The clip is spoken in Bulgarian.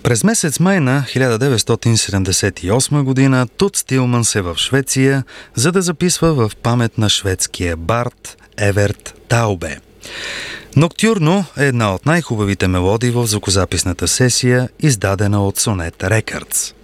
През месец май на 1978 година Туд Тилманс е в Швеция, за да записва в памет на шведския бард Еверт Таубе. Ноктюрно е една от най-хубавите мелодии в звукозаписната сесия, издадена от Sonet Records.